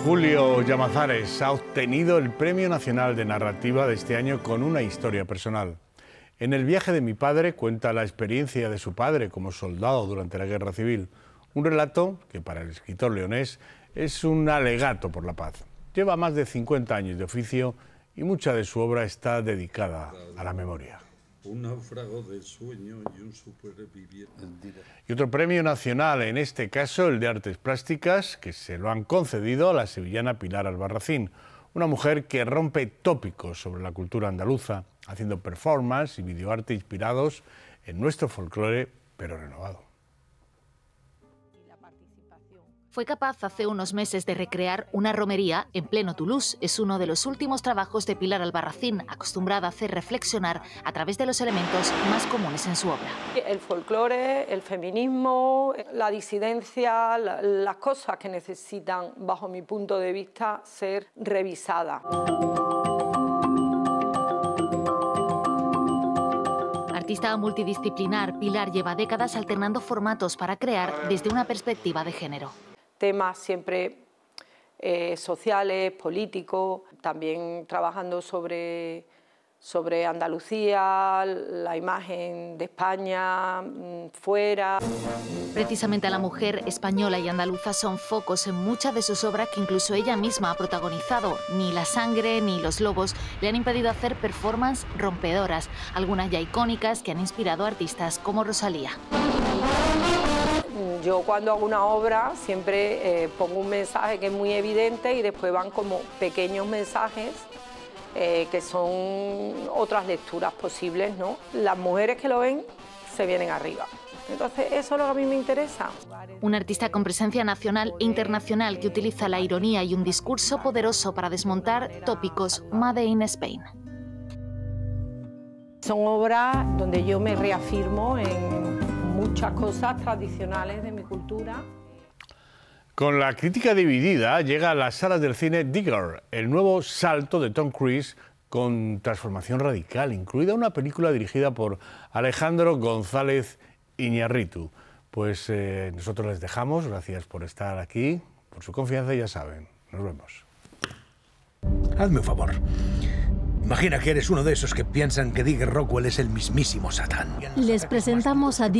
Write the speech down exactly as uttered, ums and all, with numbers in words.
Julio Llamazares ha obtenido el Premio Nacional de Narrativa de este año con una historia personal. En El viaje de mi padre cuenta la experiencia de su padre como soldado durante la Guerra Civil. Un relato que para el escritor leonés es un alegato por la paz. Lleva más de cincuenta años de oficio y mucha de su obra está dedicada a la memoria. Un náufrago de sueño y un superviviente. Y otro premio nacional, en este caso el de Artes Plásticas, que se lo han concedido a la sevillana Pilar Albarracín, una mujer que rompe tópicos sobre la cultura andaluza, haciendo performance y videoarte inspirados en nuestro folclore, pero renovado. Fue capaz hace unos meses de recrear una romería en pleno Toulouse. Es uno de los últimos trabajos de Pilar Albarracín, acostumbrada a hacer reflexionar a través de los elementos más comunes en su obra. El folclore, el feminismo, la disidencia, la, las cosas que necesitan, bajo mi punto de vista, ser revisadas. Artista multidisciplinar, Pilar lleva décadas alternando formatos para crear desde una perspectiva de género. Temas siempre eh, sociales, políticos, también trabajando sobre, sobre Andalucía, la imagen de España, fuera. Precisamente la mujer española y andaluza son focos en muchas de sus obras que incluso ella misma ha protagonizado. Ni la sangre ni los lobos le han impedido hacer performances rompedoras, algunas ya icónicas que han inspirado a artistas como Rosalía. Yo cuando hago una obra siempre eh, pongo un mensaje que es muy evidente y después van como pequeños mensajes eh, que son otras lecturas posibles, ¿no? Las mujeres que lo ven se vienen arriba. Entonces eso es lo que a mí me interesa. Un artista con presencia nacional e internacional que utiliza la ironía y un discurso poderoso para desmontar tópicos Made in Spain. Son obras donde yo me reafirmo en muchas cosas tradicionales de mi cultura. Con la crítica dividida, llega a las salas del cine Digger, el nuevo salto de Tom Cruise con transformación radical, incluida una película dirigida por Alejandro González Iñárritu. Pues eh, nosotros les dejamos, gracias por estar aquí, por su confianza y ya saben, nos vemos. Hazme un favor. Imagina que eres uno de esos que piensan que Digger Rockwell es el mismísimo Satán. Les presentamos a